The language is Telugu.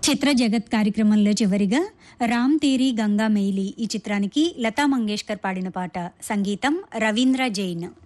చిత్ర జగత్ కార్యక్రమంలో చివరిగా రామ్ తేరీ గంగా మెయిలీ ఈ చిత్రానికి లతా మంగేష్కర్ పాడిన పాట, సంగీతం రవీంద్ర జైన్.